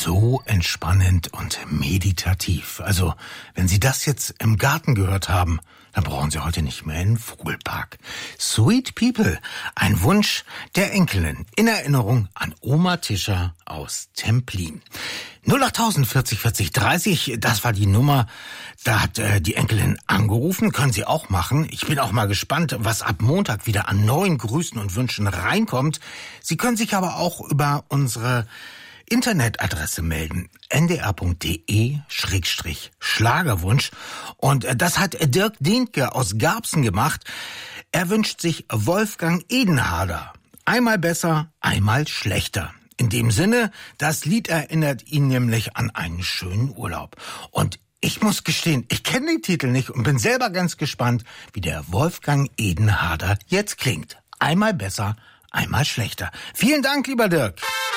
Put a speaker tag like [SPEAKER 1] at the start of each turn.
[SPEAKER 1] so entspannend und meditativ. Also, wenn Sie das jetzt im Garten gehört haben, dann brauchen Sie heute nicht mehr in den Vogelpark. Sweet People, ein Wunsch der Enkelin in Erinnerung an Oma Tischer aus Templin. 08000 40 40 30, das war die Nummer. Da hat die Enkelin angerufen, können Sie auch machen. Ich bin auch mal gespannt, was ab Montag wieder an neuen Grüßen und Wünschen reinkommt. Sie können sich aber auch über unsere Internetadresse melden, ndr.de/Schlagerwunsch. Und das hat Dirk Dienke aus Garbsen gemacht. Er wünscht sich Wolfgang Edenharder. Einmal besser, einmal schlechter. In dem Sinne, das Lied erinnert ihn nämlich an einen schönen Urlaub. Und ich muss gestehen, ich kenne den Titel nicht und bin selber ganz gespannt, wie der Wolfgang Edenharder jetzt klingt. Einmal besser, einmal schlechter. Vielen Dank, lieber Dirk.